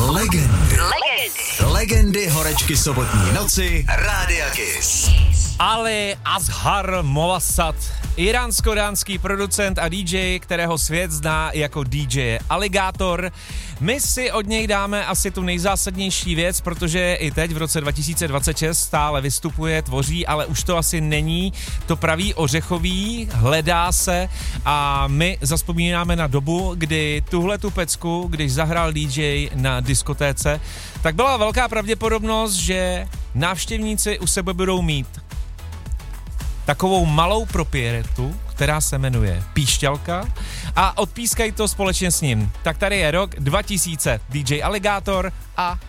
Legendy horečky sobotní noci Rádia Kiss. Ali Azhar Movassad, iránsko-dánský producent a DJ, kterého svět zná jako DJ Alligator. My si od něj dáme asi tu nejzásadnější věc, protože i teď v roce 2026 stále vystupuje, tvoří, ale už to asi není to pravý ořechový, hledá se a my zazpomínáme na dobu, kdy tuhletu pecku, když zahrál DJ na diskotéce, tak byla velká pravděpodobnost, že návštěvníci u sebe budou mít takovou malou propietu, která se jmenuje Píšťalka a odpískají to společně s ním. Tak tady je rok 2000, DJ Alligator a